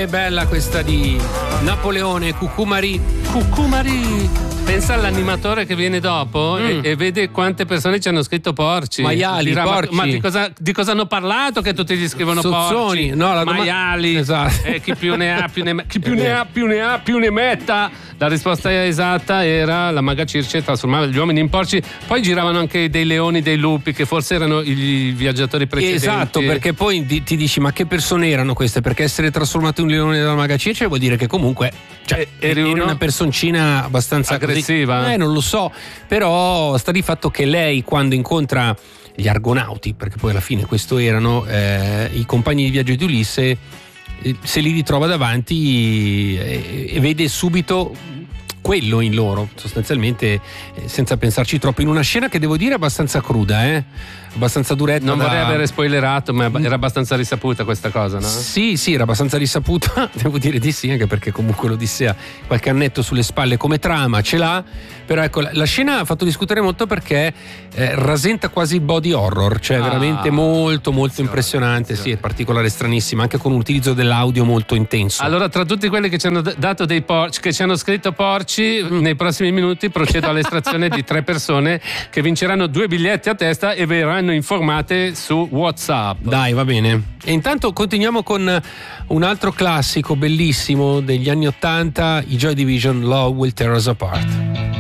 bella questa di Napoleone, Cucumari. Pensa all'animatore che viene dopo e vede quante persone ci hanno scritto porci. Maiali, dirà, porci. Ma di cosa hanno parlato che tutti gli scrivono Sozzoni, porci? no, maiali. Esatto. Chi più ne ha più ne metta. La risposta esatta era la maga Circe trasformava gli uomini in porci. Poi giravano anche dei leoni, dei lupi, che forse erano i viaggiatori precedenti. Esatto, perché poi ti dici ma che persone erano queste? Perché essere trasformato in un leone dalla maga Circe vuol dire che comunque eri una personcina abbastanza aggressiva. Non lo so, però sta di fatto che lei, quando incontra gli Argonauti, perché poi alla fine questo erano i compagni di viaggio di Ulisse, se li ritrova davanti e vede subito quello in loro, sostanzialmente, senza pensarci troppo, in una scena che devo dire abbastanza cruda, abbastanza duretta. Non vorrei avere spoilerato, ma era abbastanza risaputa questa cosa, no? Sì, era abbastanza risaputa, devo dire di sì, anche perché comunque l'Odissea qualche annetto sulle spalle come trama ce l'ha, però ecco, la scena ha fatto discutere molto perché rasenta quasi body horror, cioè veramente molto impressionante, sì, è particolare, stranissima, anche con un utilizzo dell'audio molto intenso. Allora, tra tutti quelli che ci hanno dato dei porci, che ci hanno scritto porci, nei prossimi minuti procedo all'estrazione di 3 persone che vinceranno 2 biglietti a testa e verranno informate su WhatsApp. Dai, va bene. E intanto continuiamo con un altro classico bellissimo degli anni '80, i Joy Division, Love Will Tear Us Apart.